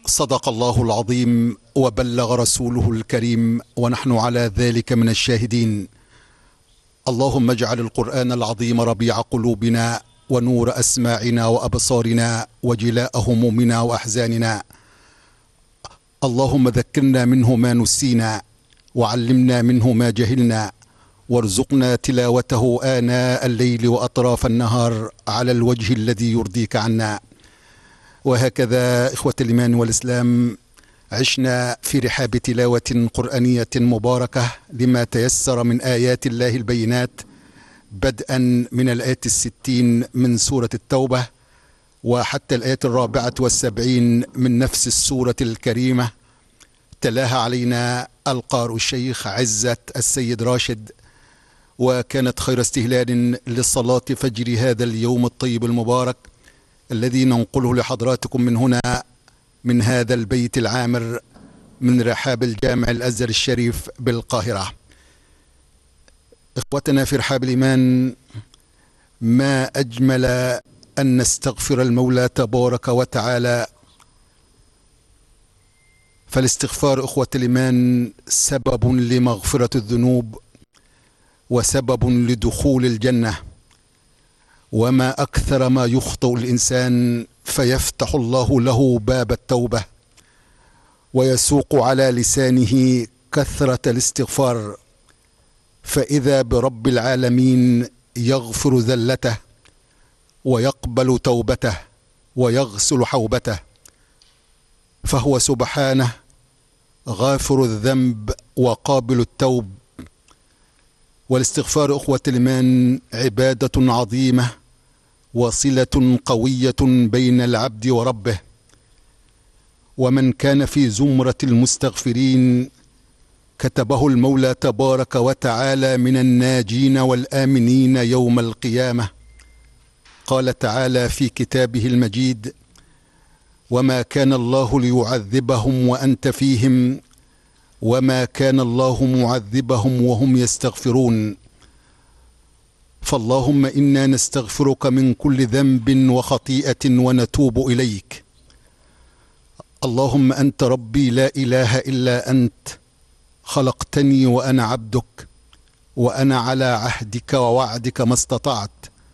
صدق الله العظيم وبلغ رسوله الكريم، ونحن على ذلك من الشاهدين. اللهم اجعل القرآن العظيم ربيع قلوبنا ونور أسماعنا وأبصارنا وجلاء همومنا وأحزاننا. اللهم ذكرنا منه ما نسينا وعلمنا منه ما جهلنا، وارزقنا تلاوته آناء الليل وأطراف النهار على الوجه الذي يرضيك عنا. وهكذا إخوة الإيمان والإسلام عشنا في رحاب تلاوة قرآنية مباركة لما تيسر من آيات الله البينات، بدءا من الآية 60 من سورة التوبة وحتى الآية 74 من نفس السورة الكريمة. تلاها علينا القارئ الشيخ عزت السيد راشد، وكانت خير استهلال للصلاة فجر هذا اليوم الطيب المبارك الذي ننقله لحضراتكم من هنا، من هذا البيت العامر من رحاب الجامع الأزهر الشريف بالقاهرة. إخوتنا في رحاب الإيمان، ما أجمل أن نستغفر المولى تبارك وتعالى، فالاستغفار إخوة الإيمان سبب لمغفرة الذنوب وسبب لدخول الجنة. وما أكثر ما يخطئ الإنسان فيفتح الله له باب التوبة ويسوق على لسانه كثرة الاستغفار، فإذا برب العالمين يغفر ذلته ويقبل توبته ويغسل حوبته، فهو سبحانه غافر الذنب وقابل التوب. والاستغفار أخوة الإيمان عبادة عظيمة وصلة قوية بين العبد وربه، ومن كان في زمرة المستغفرين كتبه المولى تبارك وتعالى من الناجين والآمنين يوم القيامة. قال تعالى في كتابه المجيد: وما كان الله ليعذبهم وأنت فيهم وما كان الله معذبهم وهم يستغفرون. فاللهم إنا نستغفرك من كل ذنب وخطيئة ونتوب إليك. اللهم أنت ربي لا إله إلا أنت، خلقتني وأنا عبدك، وأنا على عهدك ووعدك ما استطعت.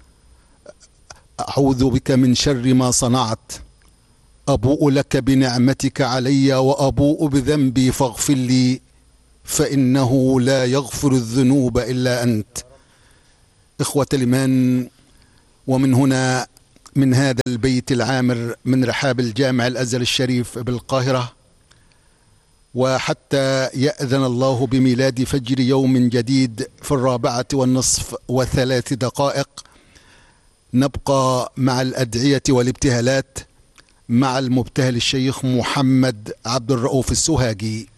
أعوذ بك من شر ما صنعت، أبوء لك بنعمتك علي وأبوء بذنبي فاغفر لي، فإنه لا يغفر الذنوب إلا أنت. إخوة الإيمان، ومن هنا من هذا البيت العامر من رحاب الجامع الأزهر الشريف بالقاهرة، وحتى يأذن الله بميلاد فجر يوم جديد في 4:03 نبقى مع الأدعية والابتهالات مع المبتهل الشيخ محمد عبد الرؤوف السوهاجي.